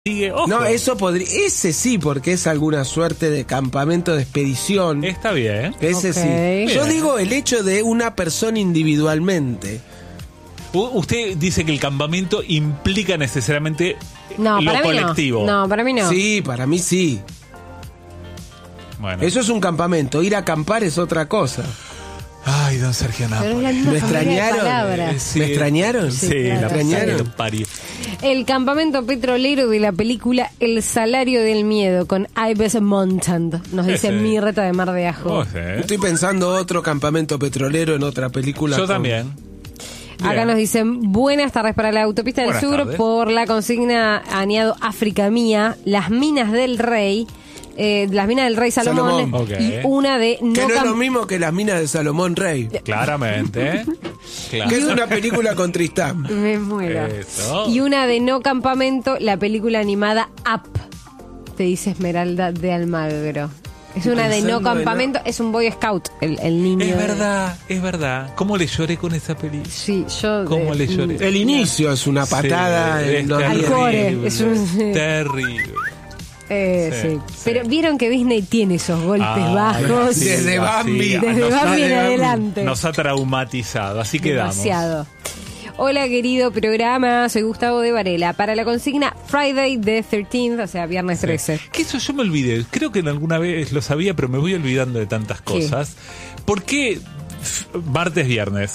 Sigue, ojo. No, eso podría. Ese sí, porque es alguna suerte de campamento de expedición. Está bien. Ese Ok. sí. Yo Bien. digo el hecho de una persona individualmente. Usted dice que el campamento implica necesariamente No, lo para mí colectivo. no. No, para mí no. Sí, para mí sí. Bueno. Eso es un campamento. Ir a acampar es otra cosa. Ay, don Sergio Pero es Nápoles. la misma ¿Me familia de extrañaron? palabras. Sí. ¿Me extrañaron? Sí, Sí, la claro. extrañaron. puta que parió. El campamento petrolero de la película El Salario del Miedo con Ives Montant. Nos dice Ese. Mirta de Mar de Ajo. Oh, sí. Estoy pensando otro campamento petrolero en otra película. Yo con- también. Acá Bien. nos dicen buenas tardes para la autopista del Buenas sur tardes. por la consigna añado África Mía, las minas del rey, las minas del rey Salomón, Salomón. Ok. y una de Que no es cam- lo mismo que las minas de Salomón Rey. Claramente. Claro. Que es una película con Tristán. Me muero. Eso. Y una de no campamento, la película animada Up, te dice Esmeralda de Almagro. Es una de no Pensando en campamento, es un Boy Scout, el niño. Es de- verdad, es verdad. ¿Cómo le lloré con esa película? Sí, yo. ¿Cómo le lloré? El inicio es una patada Sí, en los es Al dientes. core, terrible, es un- terrible. Sí. Sí. Pero vieron que Disney tiene esos golpes Ah, bajos. sí, Desde así, Bambi. Desde nos Bambi ha- en adelante. Nos ha traumatizado, así quedamos. Demasiado. Hola, querido programa. Soy Gustavo de Varela. Para la consigna Friday the 13th, o sea, viernes 13. Que eso yo me olvidé. Creo que alguna vez lo sabía, pero me voy olvidando de tantas ¿Qué? cosas. ¿Por qué martes, viernes?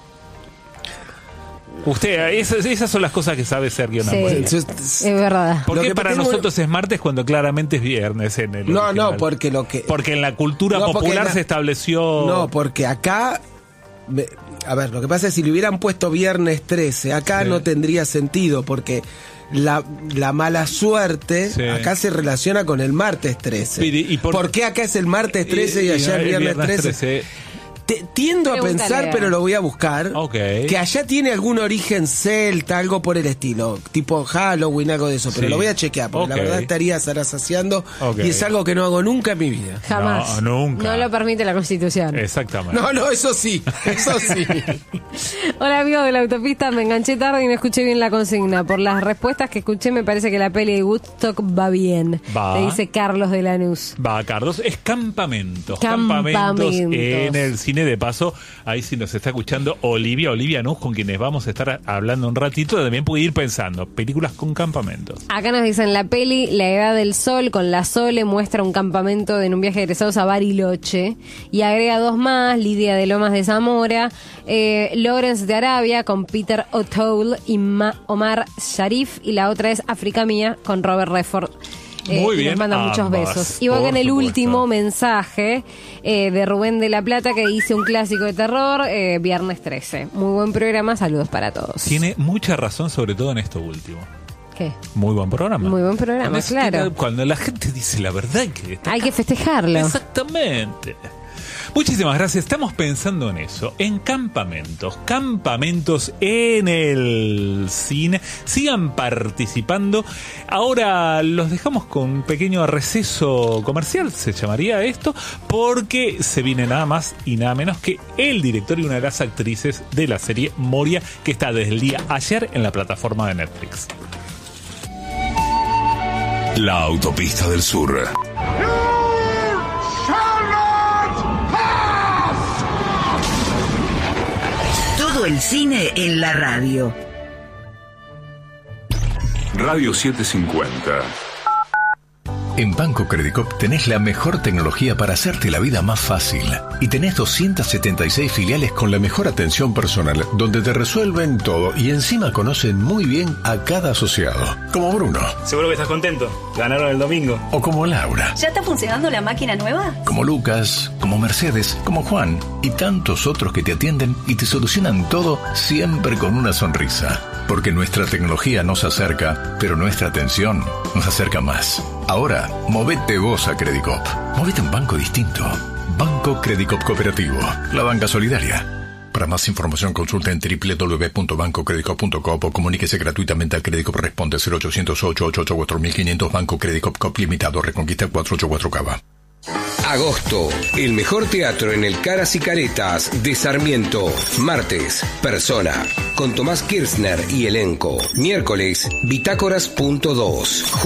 Usted, esas son las cosas que sabe Sergio Sí. Nápoles. Es verdad. ¿Por Lo qué que para tengo- nosotros es martes cuando claramente es viernes en el No, original? no, porque lo que. Porque en la cultura No, porque popular la- se estableció... No, porque acá. A ver, lo que pasa es que si le hubieran puesto viernes 13, acá Sí. no tendría sentido, porque la mala suerte Sí. acá se relaciona con el martes 13. ¿Y por qué acá es el martes 13 y allá el viernes 13? Tiendo a Pregúntale. pensar, pero lo voy a buscar, Ok. que allá tiene algún origen celta, algo por el estilo, tipo Halloween, algo de eso, pero Sí. lo voy a chequear, porque Ok. la verdad estaría zarazaseando Ok. y es algo que no hago nunca en mi vida. Jamás. No, nunca. No lo permite la Constitución. Exactamente. No, eso sí, eso sí. Hola, amigos de la autopista. Me enganché tarde y no escuché bien la consigna. Por las respuestas que escuché, me parece que la peli de Woodstock va bien. Va. Le dice Carlos de Lanús. Va, Carlos, es campamentos. Campamentos. Campamentos en el cine. De paso, ahí sí nos está escuchando Olivia Nuz, con quienes vamos a estar hablando un ratito. También puede ir pensando, películas con campamentos. Acá nos dicen la peli La Edad del Sol con la Sole muestra un campamento en un viaje de egresados a Bariloche y agrega dos más, Lidia de Lomas de Zamora, Lawrence de Arabia con Peter O'Toole y Omar Sharif, y la otra es África Mía con Robert Redford. Muy Y bien, nos mandan muchos ambas, besos. Y voy por en el supuesto. último mensaje de Rubén de la Plata, que dice un clásico de terror, viernes 13. Muy buen programa, saludos para todos. Tiene mucha razón, sobre todo en esto último. ¿Qué? Muy buen programa. Muy buen programa, Cuando es- claro. Cuando la gente dice la verdad hay que destacar. Hay que festejarlo. Exactamente. Muchísimas gracias. Estamos pensando en eso, en campamentos en el cine. Sigan participando. Ahora los dejamos con un pequeño receso comercial, se llamaría esto, porque se viene nada más y nada menos que el director y una de las actrices de la serie Moria, que está desde el día ayer en la plataforma de Netflix. La autopista del sur. Todo el cine en la radio. Radio 750. En Banco Credicop tenés la mejor tecnología para hacerte la vida más fácil. Y tenés 276 filiales con la mejor atención personal, donde te resuelven todo y encima conocen muy bien a cada asociado. Como Bruno. Seguro que estás contento. Ganaron el domingo. O como Laura. ¿Ya está funcionando la máquina nueva? Como Lucas, como Mercedes, como Juan y tantos otros que te atienden y te solucionan todo siempre con una sonrisa. Porque nuestra tecnología nos acerca, pero nuestra atención nos acerca más. Ahora, movete vos a Credicop. Movete a un banco distinto. Banco Credicop Cooperativo. La banca solidaria. Para más información consulta en www.bancocredicop.com o comuníquese gratuitamente al Credicop Responde 0800 888 4500 Banco Credicop Cop Limitado Reconquista 484 Cava. Agosto, el mejor teatro en el Caras y Caretas de Sarmiento. Martes, Persona, con Tomás Kirchner y elenco. Miércoles, Bitácoras.2.